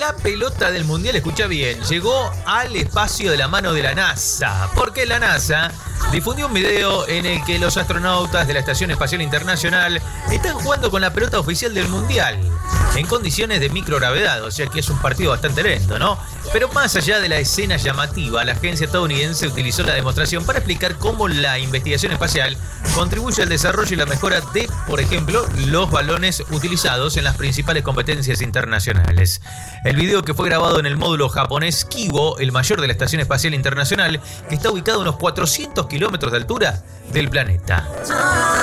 La pelota del mundial, escucha bien, llegó al espacio de la mano de la NASA. Porque la NASA difundió un video en el que los astronautas de la Estación Espacial Internacional están jugando con la pelota oficial del mundial en condiciones de microgravedad, o sea que es un partido bastante lento, ¿no? Pero más allá de la escena llamativa, la agencia estadounidense utilizó la demostración para explicar cómo la investigación espacial contribuye al desarrollo y la mejora de, por ejemplo, los balones utilizados en las principales competencias internacionales. El video, que fue grabado en el módulo japonés Kibo, el mayor de la Estación Espacial Internacional, que está ubicado a unos 400 kilómetros de altura del planeta.